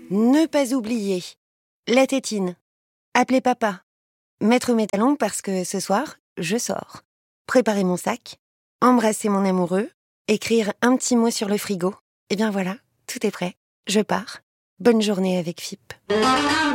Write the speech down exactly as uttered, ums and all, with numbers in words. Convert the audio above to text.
Ne pas oublier. La tétine. Appeler papa. Mettre mes talons parce que ce soir, je sors. Préparer mon sac. Embrasser mon amoureux. Écrire un petit mot sur le frigo. Et bien voilà, tout est prêt. Je pars. Bonne journée avec F I P.